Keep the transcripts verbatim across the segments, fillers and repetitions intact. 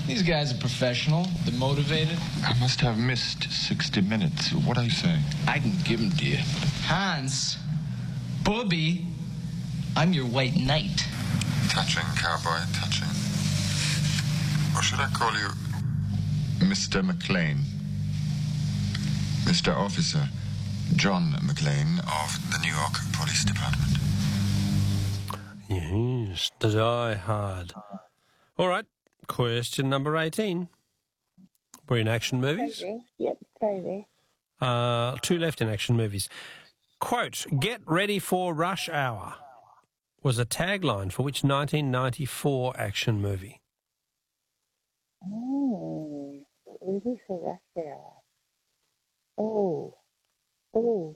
These guys are professional. They're motivated. I must have missed sixty minutes. What are you saying? I can give them to you. Hans, Bobby, I'm your white knight. Touching, cowboy, touching. Or should I call you Mister McLean? Mister Officer John McLean of the New York Police Department. Yes, the Die Hard. All right, question number eighteen. We're in action movies. Crazy. Yep, crazy. Uh, two left in action movies. Quote, "Get ready for rush hour" was a tagline for which nineteen ninety-four action movie? Oh, ready for rush hour. Oh, oh.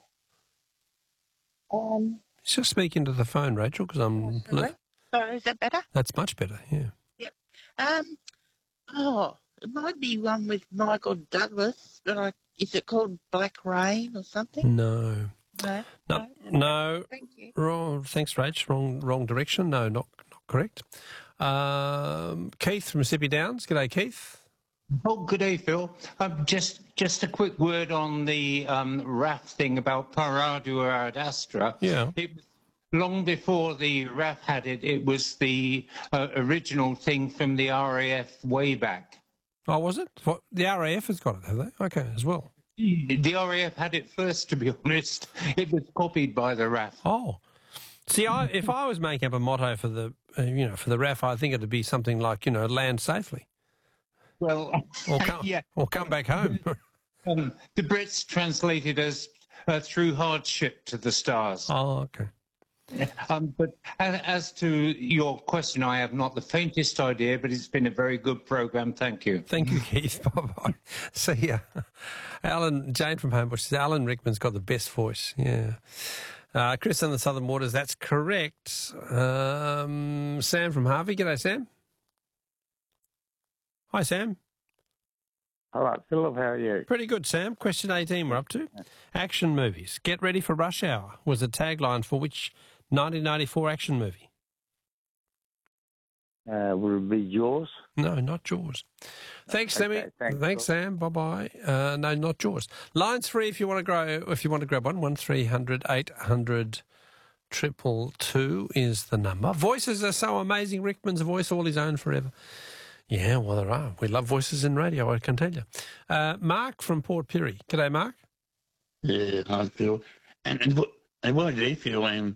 Um. Just speak into the phone, Rachel, because I'm... Sorry? Sorry, is that better? That's much better, yeah. Yep. Um. Oh, it might be one with Michael Douglas, but I, is it called Black Rain or something? No. No. No. No. Thank you. Wrong. Thanks, Rach. Wrong wrong direction. No, not, not correct. Um, Keith from Mississippi Downs. G'day, Keith. Oh, good day, Phil. Um, just just a quick word on the um, R A F thing about Paradu ad Astra. Yeah. It was long before the R A F had it. It was the uh, original thing from the R A F way back. Oh, was it? What, the R A F has got it, have they? Okay, as well. The R A F had it first, to be honest. It was copied by the R A F. Oh. See, I, if I was making up a motto for the, uh, you know, for the R A F, I think it'd be something like, you know, land safely. Well, or come, yeah. or come back home. um, the Brits translated as uh, through hardship to the stars. Oh, okay. Um, but as, as to your question, I have not the faintest idea, but it's been a very good program. Thank you. Thank you, Keith. Bye-bye. See ya. Alan, Jane from Homebush says, Alan Rickman's got the best voice. Yeah. Uh, Chris on the Southern Waters, that's correct. Um, Sam from Harvey. G'day, Sam. Hi, Sam. All right, Philip, how are you? Pretty good, Sam. Question eighteen we're up to. Action movies. Get ready for rush hour was a tagline for which nineteen ninety-four action movie? Uh, would it be Jaws? No, not Jaws. Thanks, Sammy. Okay, thanks, thanks Sam. Bye-bye. Uh, no, not Jaws. Line's free if you want to grow. If you want to grab one, one three hundred eight hundred triple two is the number. Voices are so amazing. Rickman's a voice all his own forever. Yeah, well, there are. We love voices in radio, I can tell you. Uh, Mark from Port Pirie. G'day, Mark. Yeah, I feel. And, and, what, and what do you feel? And,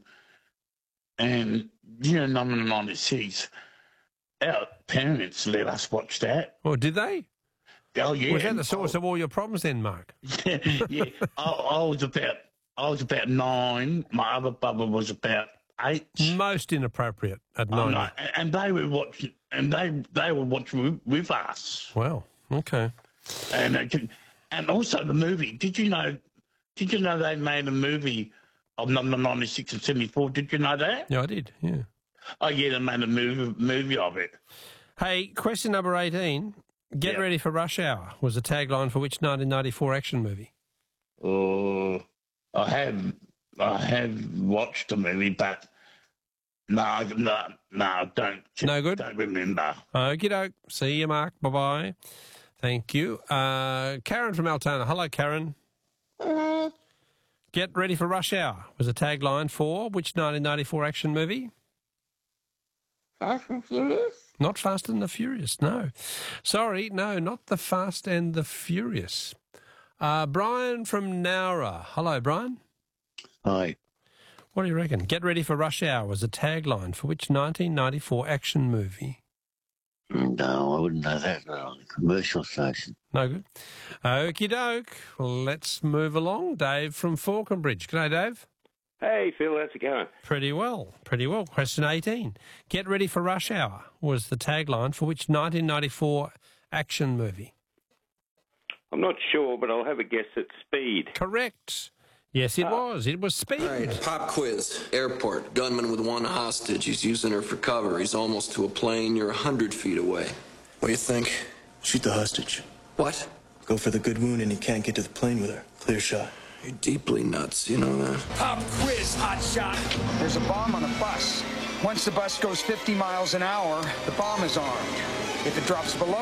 and you know, nineteen ninety-six, our parents let us watch that. Oh, did they? Oh, yeah. Was that the source of all your problems then, Mark? Yeah, yeah. I, I was about, I was about nine. My other brother was about eight. Most inappropriate at nine. Oh, no, and they were watching, and they they were watching with, with us. Wow. Okay. And uh, and also the movie. Did you know? Did you know they made a movie of nineteen ninety-six and seventy-four? Did you know that? Yeah, I did. Yeah. Oh yeah, they made a movie movie of it. Hey, question number eighteen. Get yeah. ready for rush hour was a tagline for which nineteen ninety-four action movie? Oh, I have I have watched the movie, but no, no, no, don't. No good? Don't remember. Okie doke. See you, Mark. Bye-bye. Thank you. Uh, Karen from Altona. Hello, Karen. Hello. Get ready for rush hour was a tagline for which nineteen ninety-four action movie? Fast and Furious? Not Fast and the Furious, no. Sorry, no, not the Fast and the Furious. Uh, Brian from Nowra. Hello, Brian. Hi. What do you reckon? Get ready for rush hour was a tagline for which nineteen ninety-four action movie? No, I wouldn't know that. No, the commercial station. No good. Okie doke. Well, let's move along. Dave from Falconbridge. G'day, Dave. Hey, Phil, how's it going? Pretty well. Pretty well. Question eighteen. Get ready for rush hour was the tagline for which nineteen ninety-four action movie? I'm not sure, but I'll have a guess at Speed. Correct. Yes, it Oh. was. It was Speed. All right, pop quiz. Airport. Gunman with one hostage. He's using her for cover. He's almost to a plane. You're a hundred feet away. What do you think? Shoot the hostage. What? Go for the good wound and he can't get to the plane with her. Clear shot. You're deeply nuts, you know that? Pop quiz, hot shot. There's a bomb on a bus. Once the bus goes fifty miles an hour, the bomb is armed. If it drops below